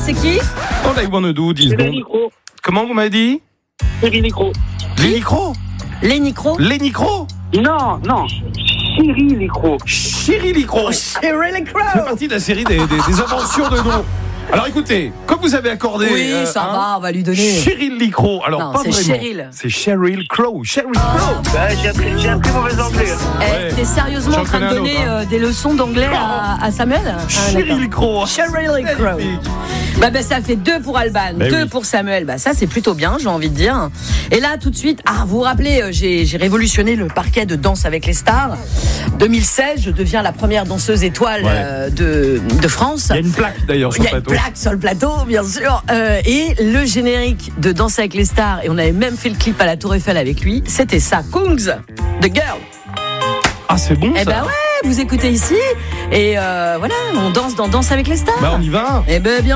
c'est qui? All I wanna do, 10 secondes. Comment vous m'avez dit? Cyril Nicro. Les Nicro? Les Nicro? Les Nicro? Non. Cyril Nicro. Cyril Nicro. Cyril Nicro. Ça fait partie de la série des inventions de noms. Alors écoutez, comme vous avez accordé... Oui, ça va, on va lui donner... Cyril Licro. Alors, non, pas c'est vraiment. Cheryl. C'est Sheryl Crow. Sheryl Crow. J'ai appris mauvais anglais. Ouais. T'es sérieusement J'en en train de connais un donner autre, des leçons d'anglais à Samuel? Sheryl Crow. Cheryl Crow. Bah, ça fait 2 pour Alban, 2 pour Samuel. Bah, ça, c'est plutôt bien, j'ai envie de dire. Et là, tout de suite, vous vous rappelez, j'ai révolutionné le parquet de Danse avec les stars. 2016, je deviens la première danseuse étoile de France. Il y a une plaque d'ailleurs sur le plateau. Il y a une plaque sur le plateau, bien sûr. Et le générique de Danse avec les stars, et on avait même fait le clip à la Tour Eiffel avec lui, c'était ça, Kungs, The Girl. Ah, c'est bon ça. Eh ben ouais, vous écoutez ici, et voilà, on danse dans Danse avec les stars. Bah on y va. Eh ben bien